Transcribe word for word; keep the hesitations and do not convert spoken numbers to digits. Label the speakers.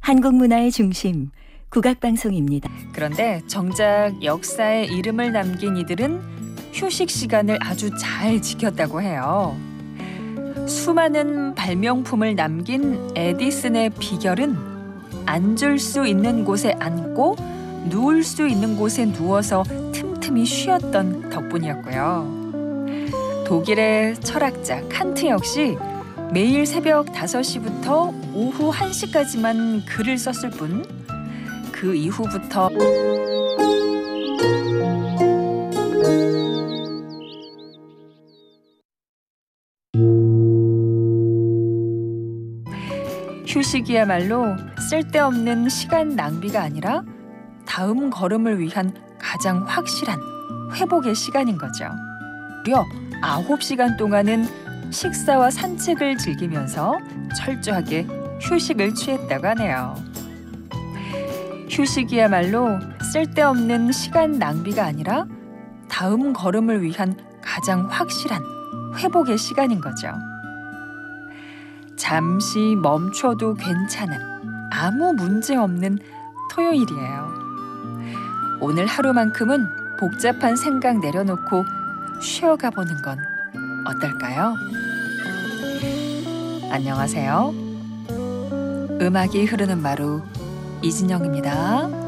Speaker 1: 한국 문화의 중심, 국악방송입니다.
Speaker 2: 그런데 정작 역사에 이름을 남긴 이들은 휴식 시간을 아주 잘 지켰다고 해요. 수많은 발명품을 남긴 에디슨의 비결은 앉을 수 있는 곳에 앉고 누울 수 있는 곳에 누워서 틈틈이 쉬었던 덕분이었고요. 독일의 철학자 칸트 역시 매일 새벽 다섯 시부터 오후 한 시까지만 글을 썼을 뿐 그 이후부터 휴식이야말로 쓸데없는 시간 낭비가 아니라 다음 걸음을 위한 가장 확실한 회복의 시간인 거죠. 무려 아홉 시간 동안은 식사와 산책을 즐기면서 철저하게 휴식을 취했다고 하네요. 휴식이야말로 쓸데없는 시간 낭비가 아니라 다음 걸음을 위한 가장 확실한 회복의 시간인 거죠. 잠시 멈춰도 괜찮은 아무 문제 없는 토요일이에요. 오늘 하루만큼은 복잡한 생각 내려놓고 쉬어가 보는 건 어떨까요? 안녕하세요. 음악이 흐르는 마루 이진영입니다.